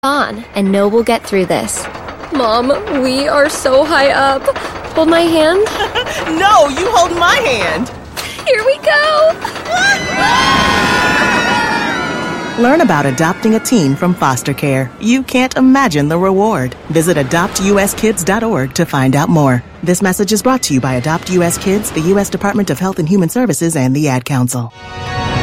on and know we'll get through this. Mom, we are so high up. Hold my hand. No, you hold my hand. Here we go. Learn about adopting a teen from foster care. You can't imagine the reward. Visit adoptuskids.org to find out more. This message is brought to you by Adopt US Kids, the U.S. Department of Health and Human Services, and the Ad Council.